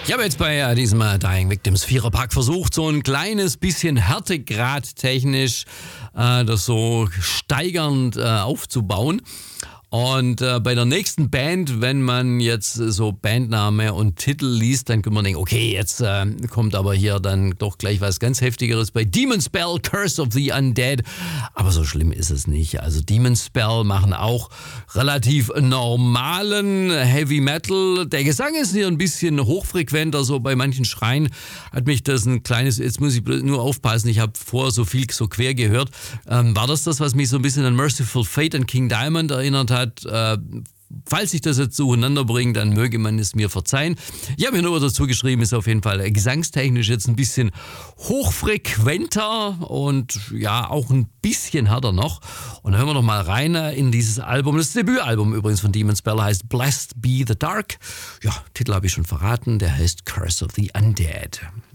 Ich habe jetzt bei diesem Dying Victims Viererpack versucht, so ein kleines bisschen Härtegrad technisch das so steigernd aufzubauen. Und bei der nächsten Band, wenn man jetzt so Bandname und Titel liest, dann kann man denken, okay, jetzt kommt aber hier dann doch gleich was ganz Heftigeres bei Demon Spell, Curse of the Undead. Aber so schlimm ist es nicht. Also Demon Spell machen auch relativ normalen Heavy Metal. Der Gesang ist hier ein bisschen hochfrequenter, so bei manchen Schreien hat mich das ein kleines, jetzt muss ich nur aufpassen, ich habe vorher so viel so quer gehört. War das, was mich so ein bisschen an Merciful Fate und King Diamond erinnert hat? Falls ich das jetzt zueinander bringe, dann möge man es mir verzeihen. Ich habe mir nur dazu geschrieben, ist auf jeden Fall gesangstechnisch jetzt ein bisschen hochfrequenter und ja, auch ein bisschen härter noch. Und dann hören wir noch mal rein in dieses Album. Das Debütalbum übrigens von Demon Spell heißt Blessed Be the Dark. Ja, Titel habe ich schon verraten, der heißt Curse of the Undead.